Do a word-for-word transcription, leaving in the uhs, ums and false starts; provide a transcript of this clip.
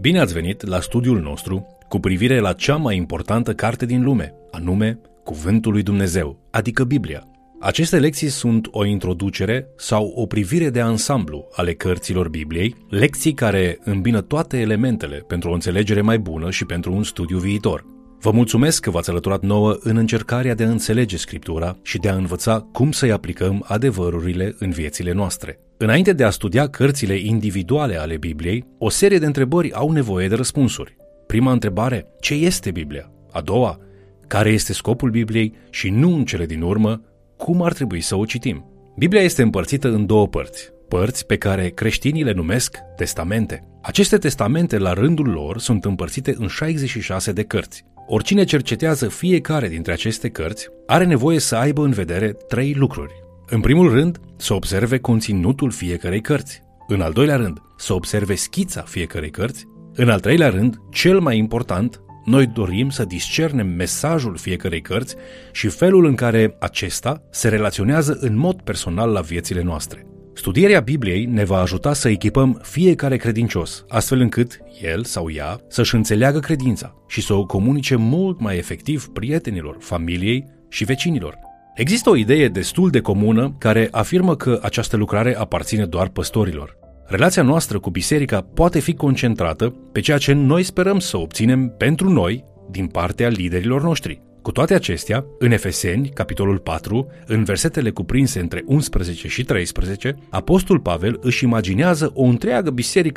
Bine ați venit la studiul nostru cu privire la cea mai importantă carte din lume, anume Cuvântul lui Dumnezeu, adică Biblia. Aceste lecții sunt o introducere sau o privire de ansamblu ale cărților Bibliei, lecții care îmbină toate elementele pentru o înțelegere mai bună și pentru un studiu viitor. Vă mulțumesc că v-ați alăturat nouă în încercarea de a înțelege Scriptura și de a învăța cum să-i aplicăm adevărurile în viețile noastre. Înainte de a studia cărțile individuale ale Bibliei, o serie de întrebări au nevoie de răspunsuri. Prima întrebare, ce este Biblia? A doua, care este scopul Bibliei? Și nu în cele din urmă, cum ar trebui să o citim? Biblia este împărțită în două părți, părți pe care creștinii le numesc testamente. Aceste testamente, la rândul lor, sunt împărțite în șaizeci și șase de cărți. Oricine cercetează fiecare dintre aceste cărți are nevoie să aibă în vedere trei lucruri. În primul rând, să observe conținutul fiecărei cărți. În al doilea rând, să observe schița fiecărei cărți. În al treilea rând, cel mai important, noi dorim să discernem mesajul fiecărei cărți și felul în care acesta se relaționează în mod personal la viețile noastre. Studierea Bibliei ne va ajuta să echipăm fiecare credincios, astfel încât el sau ea să-și înțeleagă credința și să o comunice mult mai efectiv prietenilor, familiei și vecinilor. Există o idee destul de comună care afirmă că această lucrare aparține doar păstorilor. Relația noastră cu biserica poate fi concentrată pe ceea ce noi sperăm să obținem pentru noi din partea liderilor noștri. Cu toate acestea, în Efeseni, capitolul patru, în versetele cuprinse între unsprezece și treisprezece, apostol Pavel își imaginează o întreagă biserică